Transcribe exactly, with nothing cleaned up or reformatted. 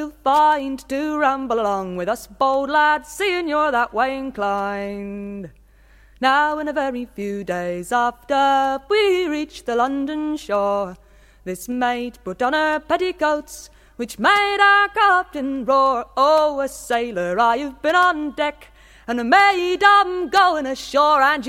you'll find to ramble along with us bold lads, seeing you're that way inclined. Now in a very few days after we reached the London shore, this mate put on her petticoats, which made our captain roar. Oh, a sailor, I've been on deck, and a maid I'm going ashore, and you